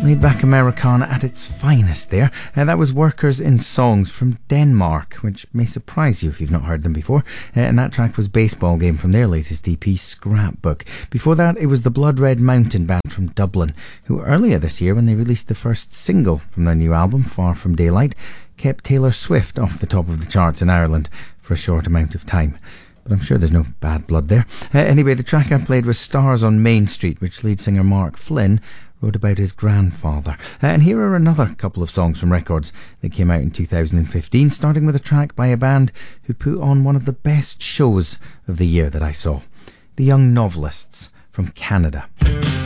Laid back Americana at its finest there. That was Workers in Songs from Denmark, which may surprise you if you've not heard them before. And that track was Baseball Game from their latest EP, Scrapbook. Before that, it was the Blood Red Mountain Band from Dublin, who earlier this year, when they released the first single from their new album, Far From Daylight, kept Taylor Swift off the top of the charts in Ireland for a short amount of time. But I'm sure there's no bad blood there. Anyway, the track I played was Stars on Main Street, which lead singer Mark Flynn wrote about his grandfather. And here are another couple of songs from records that came out in 2015, starting with a track by a band who put on one of the best shows of the year that I saw. The Young Novelists from Canada.